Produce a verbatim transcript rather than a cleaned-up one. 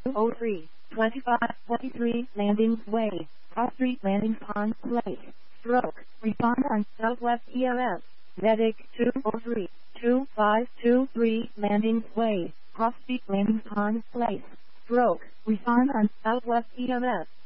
oh three, twenty-five twenty-three Landing Way, Cross Street Landing Pond Place. Stroke. Respond on Southwest E M S. Medic two oh three, two five two three Landing Way, Cross Street Landing Pond Place. Stroke. Respond on Southwest E M S.